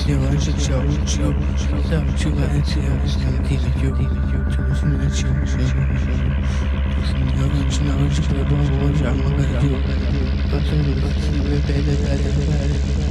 喜欢是小宇宙，在我去完自由的想地的有，就是那个情绪，就是你要认知到是别帮我讲我的有，到这里是为别的别的别的。